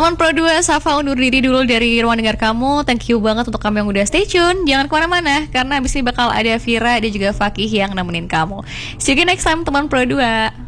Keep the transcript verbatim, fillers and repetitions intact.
Teman Pro dua, Safa undur diri dulu dari ruang dengar kamu. Thank you banget untuk kamu yang udah stay tune. Jangan kemana-mana, karena abis ini bakal ada Vira dan juga Fakih yang nemenin kamu. See you again next time, teman Pro dua.